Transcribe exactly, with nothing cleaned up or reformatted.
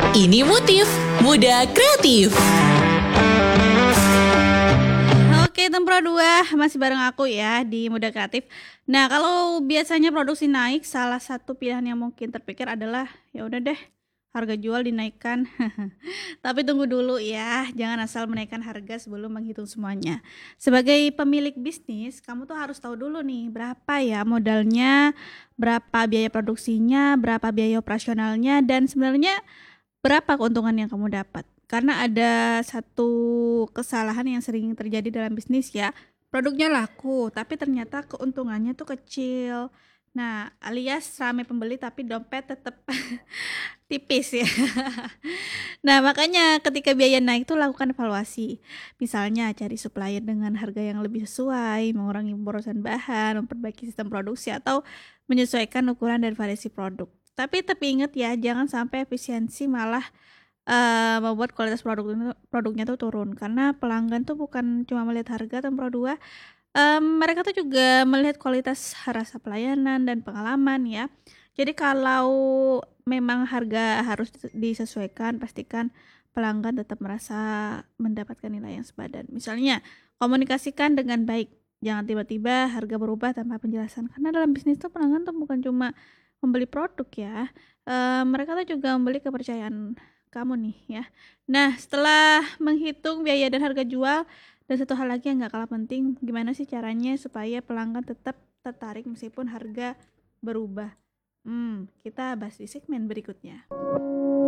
Ini Motif Muda Kreatif. Oke, Tempro dua masih bareng aku ya di Muda Kreatif. Nah, kalau biasanya produksi naik, salah satu pilihan yang mungkin terpikir adalah ya udah deh, harga jual dinaikkan. Tapi tunggu dulu ya, jangan asal menaikkan harga sebelum menghitung semuanya. Sebagai pemilik bisnis, kamu tuh harus tahu dulu nih berapa ya modalnya, berapa biaya produksinya, berapa biaya operasionalnya, dan sebenarnya berapa keuntungan yang kamu dapat. Karena ada satu kesalahan yang sering terjadi dalam bisnis ya, produknya laku tapi ternyata keuntungannya tuh kecil. Nah, alias ramai pembeli tapi dompet tetap tipis ya. Nah, makanya ketika biaya naik tuh lakukan evaluasi. Misalnya cari supplier dengan harga yang lebih sesuai, mengurangi pemborosan bahan, memperbaiki sistem produksi, atau menyesuaikan ukuran dan variasi produk. Tapi tapi ingat ya, jangan sampai efisiensi malah uh, membuat kualitas produk produknya tuh turun. Karena pelanggan tuh bukan cuma melihat harga Tempro dua, um, mereka tuh juga melihat kualitas rasa pelayanan dan pengalaman ya. Jadi kalau memang harga harus disesuaikan, pastikan pelanggan tetap merasa mendapatkan nilai yang sepadan. Misalnya, komunikasikan dengan baik. Jangan tiba-tiba harga berubah tanpa penjelasan. Karena dalam bisnis tuh pelanggan tuh bukan cuma membeli produk ya. E, mereka tuh juga membeli kepercayaan kamu nih ya. Nah, setelah menghitung biaya dan harga jual, dan satu hal lagi yang gak kalah penting, gimana sih caranya supaya pelanggan tetap tertarik meskipun harga berubah? Hmm, kita bahas di segmen berikutnya.